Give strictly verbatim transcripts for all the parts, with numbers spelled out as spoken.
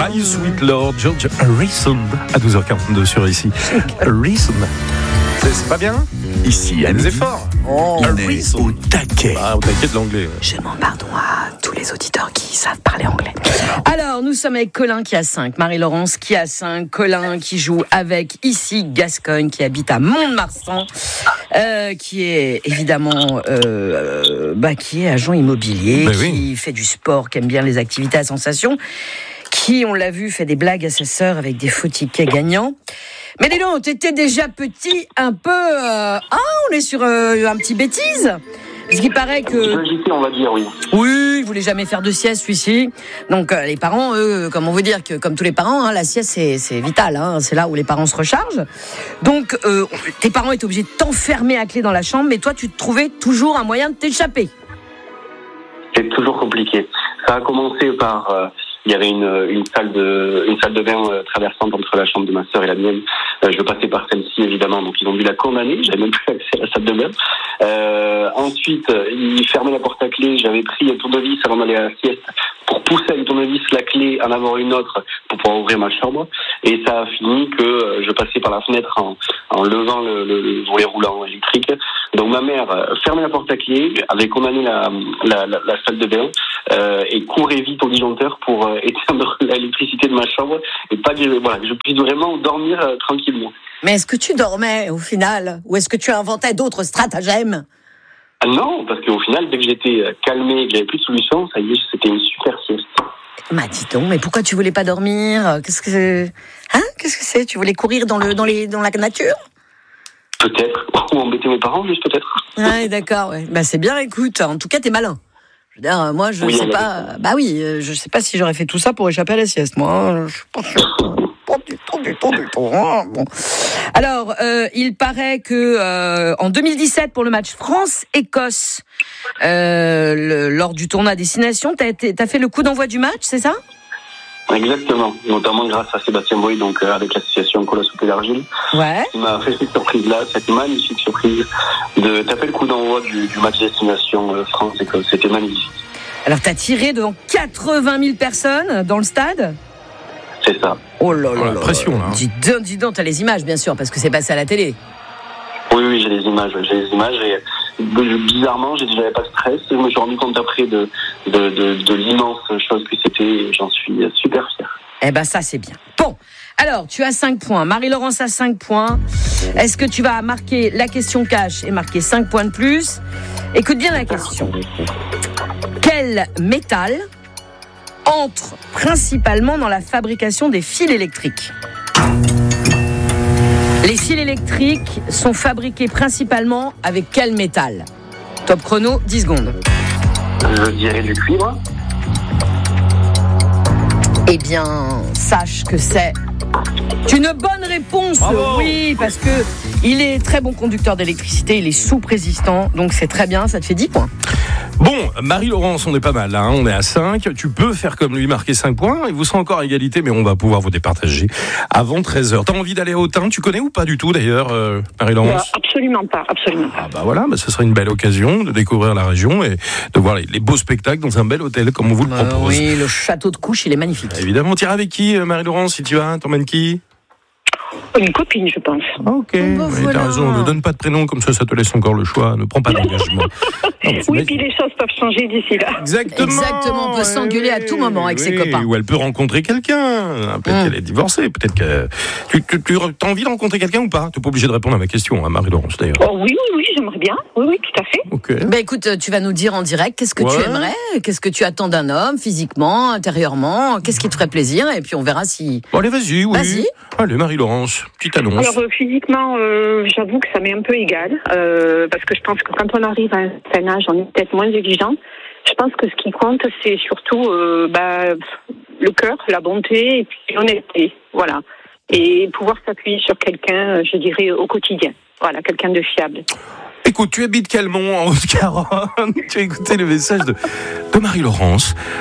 My Sweet Lord, George Harrison, à douze heures quarante-deux sur ici. Harrison. C'est, c'est pas bien? Ici, à nous fort. Oh, on est au taquet. Ah, au taquet de l'anglais. Ouais. Je m'en pardon à tous les auditeurs qui savent parler anglais. Alors, nous sommes avec Colin qui a cinq, Marie-Laurence qui a cinq, Colin qui joue avec ici Gascogne qui habite à Mont-de-Marsan, euh, qui est évidemment euh, bah, qui est agent immobilier, ben qui oui. fait du sport, qui aime bien les activités à sensation, qui, on l'a vu, fait des blagues à sa sœur avec des faux tickets gagnants. Mais dis donc, t'étais déjà petit, un peu... Euh... Ah, on est sur euh, un petit bêtise. Parce qu'il paraît que... Agité, on va dire, oui. Oui, il voulait jamais faire de sieste, celui-ci. Donc, euh, les parents, eux, comme on veut dire que, comme tous les parents, hein, la sieste, c'est, c'est vital. Hein, c'est là où les parents se rechargent. Donc, euh, tes parents étaient obligés de t'enfermer à clé dans la chambre, mais toi, tu trouvais toujours un moyen de t'échapper. C'est toujours compliqué. Ça a commencé par... Euh... Il y avait une, une salle de une salle de bain euh, traversante entre la chambre de ma sœur et la mienne. Euh, je passais par celle-ci évidemment, donc ils ont dû la condamner. J'avais même plus accès à la salle de bain. Euh, ensuite, ils fermaient la porte à clé. J'avais pris un tournevis avant d'aller à la sieste pour pousser avec le tournevis la clé, en avoir une autre pour pouvoir ouvrir ma chambre. Et ça a fini que euh, je passais par la fenêtre en, en levant le, le, le volet roulant électrique. Donc ma mère euh, fermait la porte à clé, avait condamné la, la, la, la salle de bain euh, et courait vite au disjoncteur pour euh, éteindre l'électricité de ma chambre et pas que, voilà, que je puisse vraiment dormir euh, tranquillement. Mais est-ce que tu dormais au final ou est-ce que tu inventais d'autres stratagèmes? Ah non, parce qu'au final, dès que j'étais calmé et que j'avais plus de solution, ça y est, c'était une super sieste. Bah dis donc, mais pourquoi tu voulais pas dormir? Qu'est-ce que c'est? Hein? Qu'est-ce que c'est? Tu voulais courir dans le dans les dans la nature? Peut-être, ou embêter mes parents, juste peut-être. Ah, d'accord, ouais. Bah c'est bien, écoute. En tout cas, t'es malin. Je veux dire, moi, je oui, sais pas. Bah oui, je sais pas si j'aurais fait tout ça pour échapper à la sieste, moi. Je suis pas sûr. Pas du tout, du tout, du tout. Bon. Alors, euh, il paraît que euh, en deux mille dix-sept, pour le match France-Écosse, euh, le, lors du tournoi à destination, t'as, t'as fait le coup d'envoi du match, c'est ça? Exactement, notamment grâce à Sébastien Boy, donc euh, avec l'association Colossopé d'Argile. Ouais. Il m'a fait cette surprise-là, cette magnifique surprise de taper le coup d'envoi du, du match destination euh, France-Écosse. C'était magnifique. Alors, t'as tiré devant quatre-vingt mille personnes dans le stade? C'est ça. Oh là là, la pression là. Dis donc, dis donc, t'as les images bien sûr parce que c'est passé à la télé. Oui, oui, j'ai les images, j'ai les images et bizarrement, j'avais pas de stress. Je me suis rendu compte après de de, de, de l'immense chose que c'était. Et j'en suis super fier. Eh ben ça c'est bien. Bon, alors tu as cinq points. Marie-Laurence a cinq points. Est-ce que tu vas marquer la question cash et marquer cinq points de plus? Écoute bien la question. Quel métal entre principalement dans la fabrication des fils électriques? Les fils électriques sont fabriqués principalement avec quel métal? Top chrono, dix secondes. Je dirais du cuivre. Eh bien, sache que c'est une bonne réponse. Bravo. Oui, parce que il est très bon conducteur d'électricité, il est souple-résistant, donc c'est très bien, ça te fait dix points. Bon, Marie-Laurence, on est pas mal, hein, on est à cinq. Tu peux faire comme lui, marquer cinq points. Et vous serez encore à égalité, mais on va pouvoir vous départager avant treize heures. T'as envie d'aller à Autun? Tu connais ou pas du tout, d'ailleurs, euh, Marie-Laurence? Absolument pas, absolument pas. Ah bah voilà, bah ce sera une belle occasion de découvrir la région et de voir les, les beaux spectacles dans un bel hôtel, comme on vous le euh, propose. Oui, le château de Couche, il est magnifique. Évidemment, tu iras avec qui, Marie-Laurence, si tu vas? T'emmènes qui? Une copine, je pense. Ok, bon, bah, oui, voilà. T'as raison, ne donne pas de prénom, comme ça, ça te laisse encore le choix. Ne prends pas d'engagement. Non, oui, puis les choses peuvent changer d'ici là. Exactement. Exactement, on peut s'engueuler à tout moment avec oui, ses copains. Ou elle peut rencontrer quelqu'un. Peut-être mmh. qu'elle est divorcée. Peut-être que tu, tu, tu as envie de rencontrer quelqu'un ou pas? Tu n'es pas obligé de répondre à ma question, hein, Marie-Laurence, d'ailleurs. Oh, oui, oui, oui, j'aimerais bien. Oui, oui, tout à fait. Ok. Bah écoute, tu vas nous dire en direct qu'est-ce que ouais. tu aimerais, qu'est-ce que tu attends d'un homme, physiquement, intérieurement, qu'est-ce qui te ferait plaisir, et puis on verra si... Bon, allez, vas-y, oui. Vas-y. Allez, Marie-Laurence, petite annonce. Alors, euh, physiquement, euh, j'avoue que ça m'est un peu égal, euh, parce que je pense que quand on arrive à un certain âge, on est peut-être moins exigeant. Je pense que ce qui compte, c'est surtout euh, bah, le cœur, la bonté, et puis l'honnêteté, voilà. Et pouvoir s'appuyer sur quelqu'un, je dirais, au quotidien. Voilà, quelqu'un de fiable. Écoute, tu habites Calmont, en Haute-Garonne. Tu as écouté le message de, de Marie-Laurence.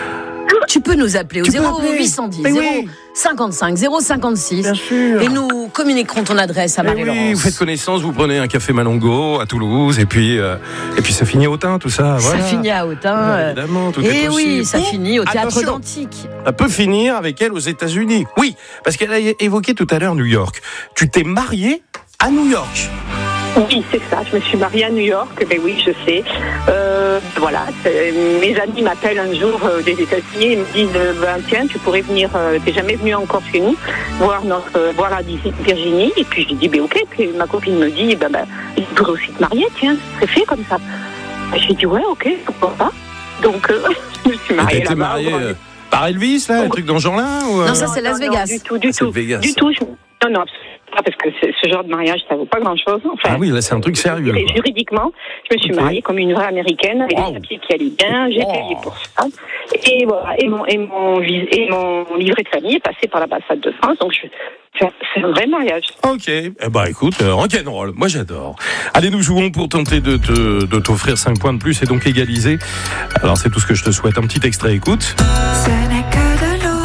Tu peux nous appeler au Tu peux zéro appeler. huit cent dix Mais zéro oui. cinquante-cinq zéro cinquante-six. Bien sûr. Et nous communiquerons ton adresse à Eh Marie-Laurence. oui, vous faites connaissance, vous prenez un café Malongo à Toulouse, et puis, euh, et puis ça finit à Autun, tout ça. Voilà. Ça finit à Autun. Ouais, euh, évidemment, tout est Et possible. oui, ça Ou, finit au théâtre attention, d'Antique. ça peut finir avec elle aux États-Unis. Oui, parce qu'elle a évoqué tout à l'heure New York. Tu t'es mariée à New York. Oui, c'est ça. Je me suis mariée à New York. Ben oui, je sais. Euh, voilà. c'est- Mes amis m'appellent un jour euh, des États-Unis et me disent euh, ben, tiens, tu pourrais venir. Euh, t'es jamais venu encore chez nous voir notre euh, voir la Virginie. Et puis je dis ben ok. Puis ma copine me dit ben ben, tu pourrais aussi te marier. Tiens, c'est fait comme ça. Et j'ai dit ouais, ok, pourquoi pas. Donc euh, je me suis Et mariée t'as été là-bas. mariée euh, par Elvis, là, un truc dans ce genre-là ou, euh, Non, ça, c'est Las non, Vegas. Du tout, du Ah, c'est tout. Vegas. Du tout. Je... Non, non, absolument pas, parce que c'est- ce genre de mariage, ça vaut pas grand-chose. Enfin, Ah oui, là, c'est un truc sérieux. Et quoi. juridiquement, je me suis Ok. mariée comme une vraie américaine, avec Wow. des papiers qui allaient bien, j'ai Oh. payé pour ça. Et voilà, et mon, et mon, vis- et mon livret de famille est passé par l'ambassade de France, donc je, c'est c'est un vrai mariage. Ok, eh ben écoute, euh, rock'n'roll, moi j'adore. Allez, nous jouons pour tenter de, te, de t'offrir cinq points de plus et donc égaliser. Alors c'est tout ce que je te souhaite. Un petit extrait, écoute. Ce n'est que de l'eau.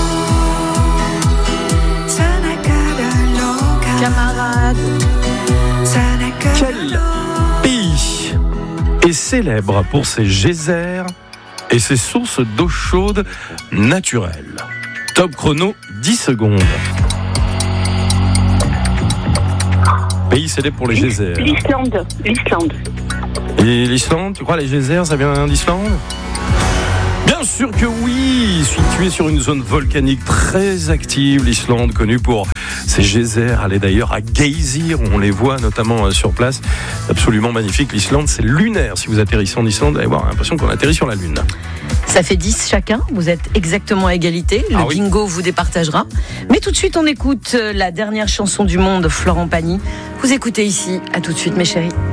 Ce n'est que de l'eau. Camarade. Ce n'est que Quel de l'eau. pays est célèbre pour ses geysers et ses sources d'eau chaude naturelle? Top chrono, dix secondes. Pays célèbre pour les geysers. L'Islande, l'Islande. Et l'Islande, tu crois les geysers, ça vient d'Islande? Bien sûr que oui, située sur une zone volcanique très active, l'Islande, connue pour ses geysers. Allez d'ailleurs à Geysir, on les voit notamment euh, sur place. Absolument magnifique, l'Islande, c'est lunaire. Si vous atterrissez en Islande, vous allez avoir l'impression qu'on atterrit sur la Lune. Ça fait dix chacun, vous êtes exactement à égalité, le Ah oui. bingo vous départagera. Mais tout de suite on écoute la dernière chanson du monde, Florent Pagny. Vous écoutez ici, à tout de suite mes chéris.